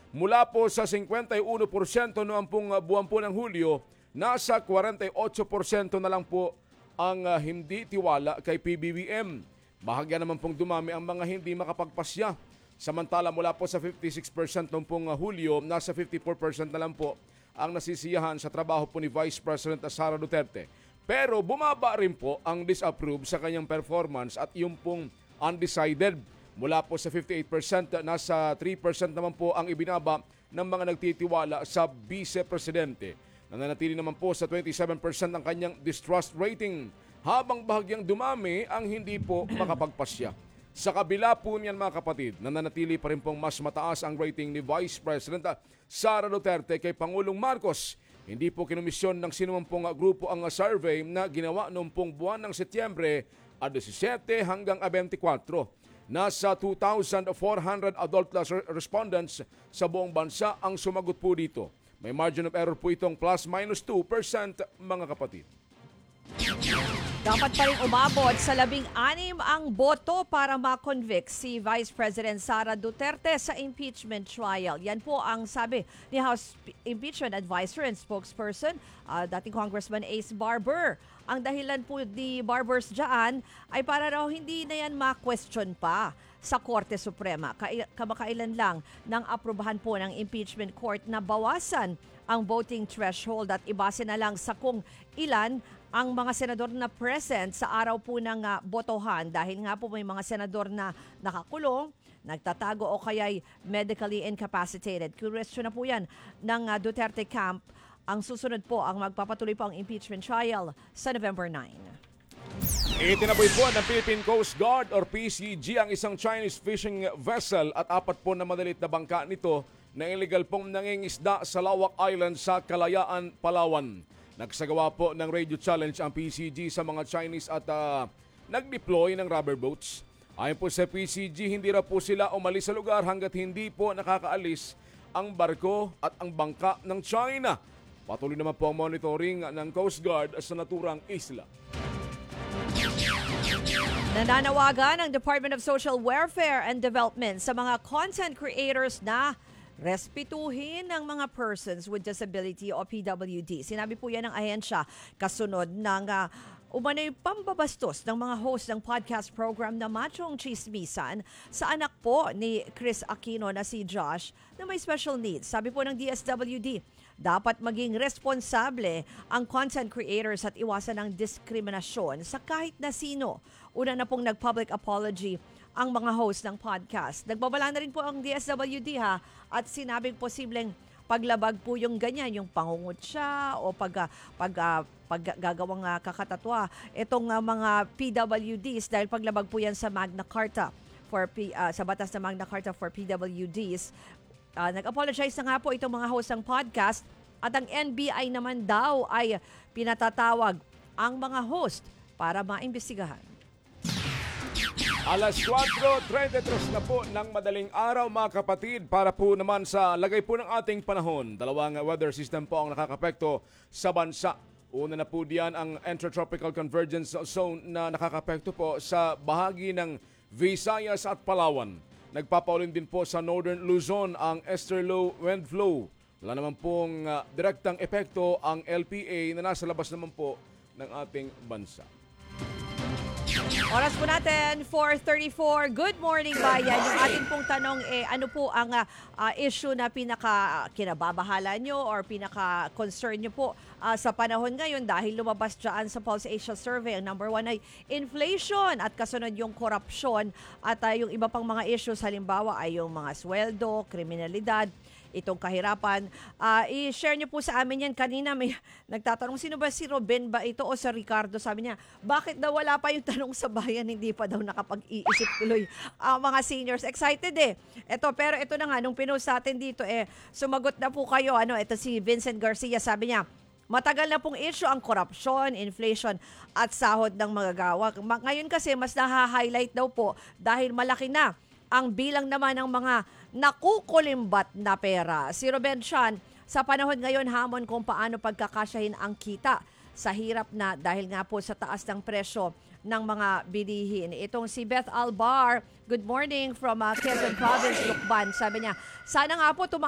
Mula po sa 51% noong pong buwan po ng Hulyo, nasa 48% na lang po ang hindi tiwala kay PBBM. Bahagya naman pong dumami ang mga hindi makapagpasya. Samantala mula po sa 56% noong pong Hulyo, nasa 54% na lang po ang nasisiyahan sa trabaho po ni Vice President Sara Duterte. Pero bumaba rin po ang disapprove sa kanyang performance at yung pong undecided. Mula po sa 58%, nasa 3% naman po ang ibinaba ng mga nagtitiwala sa Vice Presidente. Nananatili naman po sa 27% ang kanyang distrust rating, habang bahagyang dumami ang hindi po makapagpasya. Sa kabila po niyan mga kapatid, nananatili pa rin pong mas mataas ang rating ni Vice President Sara Duterte kay Pangulong Marcos. Hindi po kinomisyon ng sinumang pong grupo ang survey na ginawa noong pong buwan ng Setyembre 17 hanggang 24. Nasa 2,400 adult respondents sa buong bansa ang sumagot po dito. May margin of error po itong plus-minus 2% mga kapatid. Dapat pa rin umabot sa 16 ang boto para ma-convict si Vice President Sara Duterte sa impeachment trial. Yan po ang sabi ni House Impeachment Advisor and Spokesperson, dating Congressman Ace Barber. Ang dahilan po ni Barbers dyan ay para raw hindi na yan ma-question pa sa Korte Suprema. Kamakailan lang nang aprubahan po ng impeachment court na bawasan ang voting threshold at ibase na lang sa kung ilan ang mga senador na present sa araw po ng botohan, dahil nga po may mga senador na nakakulong, nagtatago o kaya'y medically incapacitated. Question na po yan ng Duterte camp. Ang susunod po ang magpapatuloy po ang impeachment trial sa November 9. Itinaboy po ng Philippine Coast Guard or PCG ang isang Chinese fishing vessel at 4 po na maliit na bangka nito na illegal pong nangingisda sa Lawak Island sa Kalayaan, Palawan. Nagsagawa po ng radio challenge ang PCG sa mga Chinese at nag-deploy ng rubber boats. Ayon po sa PCG, hindi raw po sila umalis sa lugar hanggat hindi po nakakaalis ang barko at ang bangka ng China. Patuloy naman po ang monitoring ng Coast Guard sa naturang isla. Nananawagan ng Department of Social Welfare and Development sa mga content creators na respetuhin ng mga persons with disability o PWD. Sinabi po yan ng ahensya kasunod ng umano'y pambabastos ng mga host ng podcast program na Machong Chismisan sa anak po ni Chris Aquino na si Josh na may special needs. Sabi po ng DSWD, dapat maging responsable ang content creators at iwasan ang diskriminasyon sa kahit na sino. Una na pong nag-public apology ang mga host ng podcast. Nagbabala na rin po ang DSWD at sinabing posibleng paglabag po yung ganyan, yung pangungutya o paggagawang kakatatwa. Itong mga PWDs dahil paglabag po yan sa Magna Carta sa batas na Magna Carta for PWDs. Nag-apologize na nga po itong mga host ng podcast at ang NBI naman daw ay pinatatawag ang mga host para maimbestigahan. Alas 4:33 na po ng madaling araw mga kapatid, para po naman sa lagay po ng ating panahon. Dalawang weather system po ang nakakapekto sa bansa. Una na po diyan ang Intertropical Convergence Zone na nakakapekto po sa bahagi ng Visayas at Palawan. Nagpapaulin din po sa Northern Luzon ang Easterly wind flow. Wala naman pong direktang epekto ang LPA na nasa labas naman po ng ating bansa. Oras po natin, 4:34. Good morning, bayan. Yung ating pong tanong, ano po ang issue na pinaka-kinababahala nyo or pinaka-concern nyo po sa panahon ngayon dahil lumabas dyan sa Pulse Asia Survey. Ang number 1 ay inflation at kasunod yung korupsyon at yung iba pang mga issues. Halimbawa ay yung mga sweldo, kriminalidad, itong kahirapan. I-share niyo po sa amin yan. Kanina may nagtatanong, sino ba si Ruben ba ito o sa Ricardo? Sabi niya, bakit daw wala pa yung tanong sa bayan? Hindi pa daw nakapag-iisip tuloy mga seniors. Excited pero ito na nga, nung pinost natin dito, sumagot na po kayo. Ito si Vincent Garcia, sabi niya, matagal na pong issue ang korupsyon, inflation at sahod ng mga gawa. Ngayon kasi mas naha-highlight daw po dahil malaki na ang bilang naman ng mga nakukulimbat na pera. Si Ruben Chan, sa panahon ngayon hamon kung paano pagkakasyahin ang kita sa hirap na dahil nga po sa taas ng presyo ng mga bilihin. Itong si Beth Albar, good morning from Quezon Province, Lukban. Sabi niya, sana nga po